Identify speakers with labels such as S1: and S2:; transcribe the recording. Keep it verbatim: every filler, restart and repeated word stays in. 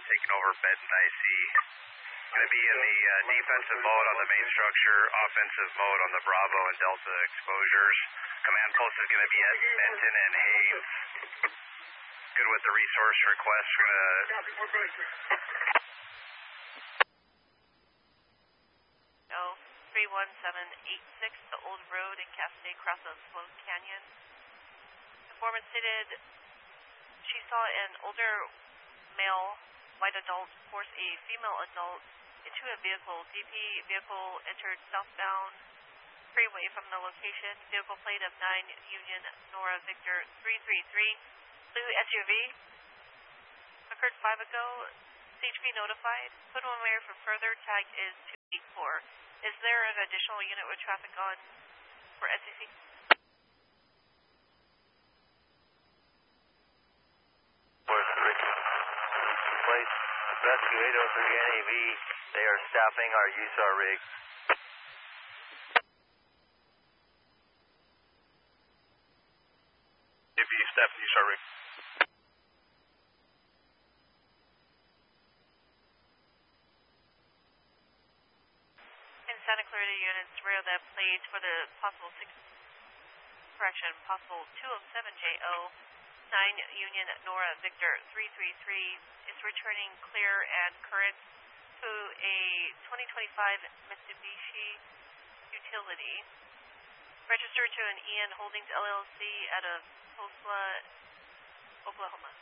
S1: been taking over Benton I C. Going to be in the uh, defensive mode on the main structure, offensive mode on the Bravo and Delta exposures. Command post is going to be at Benton and Hayes. Good with the resource request. We're going to...
S2: Oh, three one seven eight six, the old road in Cascade Cross of Sloan Canyon. Informant stated she saw an older male white adult force a female adult into a vehicle. D P vehicle entered southbound freeway from the location. Vehicle plate of nine Union Nora Victor three three three. Blue S U V. Occurred five ago. C H P notified. Put one where for further. Tag is two eight four. Is there an additional unit with traffic on for S C C?
S3: Place Rescue eight oh three N A V. They are staffing our U S A R rig.
S1: If you staff the U S A R rig.
S2: In Santa Clarita units, rear that plate for the possible six, correction, possible two oh seven J O. nine Union Nora Victor three three three is returning clear and current to a twenty twenty-five Mitsubishi utility. Registered to an Ian Holdings L L C out of Tulsa, Oklahoma.